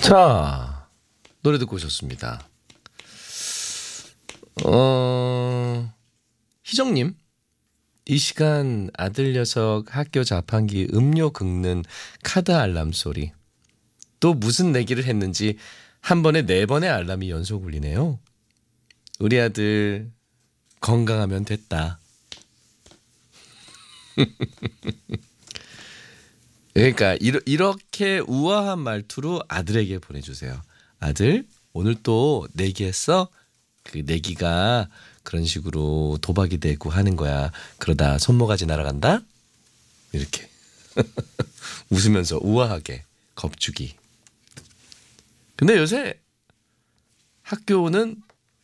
자, 노래 듣고 오셨습니다. 희정님, 이 시간 아들 녀석 학교 자판기 음료 긁는 카드 알람 소리. 또 무슨 내기를 했는지 한 번에 4번의 알람이 연속 울리네요. 우리 아들 건강하면 됐다. 그러니까 이렇게 우아한 말투로 아들에게 보내주세요. 아들, 오늘 또 내기했어? 그 내기가 그런 식으로 도박이 되고 하는 거야. 그러다 손모가지 날아간다? 이렇게 웃으면서 우아하게 겁주기. 근데 요새 학교는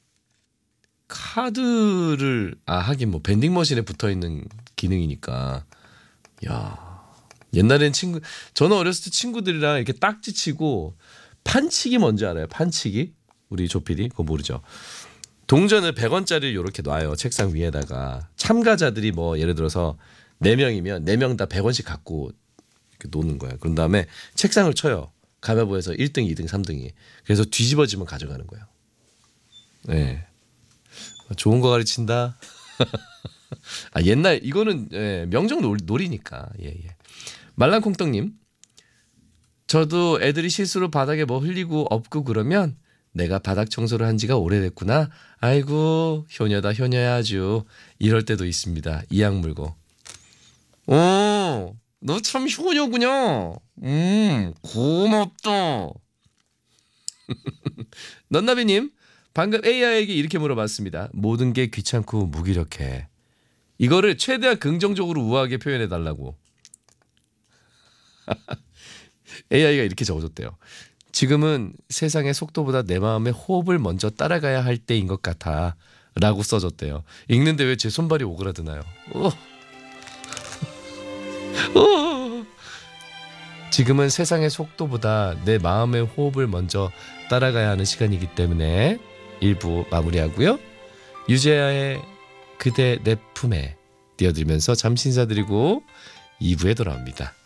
카드를 하긴 뭐 밴딩머신에 붙어있는 기능이니까 야, 옛날엔 저는 어렸을 때 친구들이랑 이렇게 딱지 치고 판치기 뭔지 알아요? 판치기? 우리 조필이 그거 모르죠? 동전을 100원짜리를 이렇게 놔요. 책상 위에다가. 참가자들이 뭐 예를 들어서 4명이면 4명 다 100원씩 갖고 이렇게 노는 거예요. 그런 다음에 책상을 쳐요. 가위바위보에서 1등, 2등, 3등이. 그래서 뒤집어지면 가져가는 거예요. 네. 좋은 거 가르친다. 옛날 이거는 명정 놀이니까. 예. 말랑콩떡님, 저도 애들이 실수로 바닥에 뭐 흘리고 엎고 그러면 내가 바닥 청소를 한 지가 오래됐구나. 아이고 효녀다 효녀야 아주. 이럴 때도 있습니다. 이악 물고. 오, 너 참 효녀구나. 고맙다. 넌나비님, 방금 AI에게 이렇게 물어봤습니다. 모든 게 귀찮고 무기력해. 이거를 최대한 긍정적으로 우아하게 표현해달라고. AI가 이렇게 적어줬대요. 지금은 세상의 속도보다 내 마음의 호흡을 먼저 따라가야 할 때인 것 같아 라고 써줬대요. 읽는데 왜 제 손발이 오그라드나요? 지금은 세상의 속도보다 내 마음의 호흡을 먼저 따라가야 하는 시간이기 때문에 1부 마무리하고요. 유재하의 그대 내 품에 띄워드리면서 잠시 인사드리고 2부에 돌아옵니다.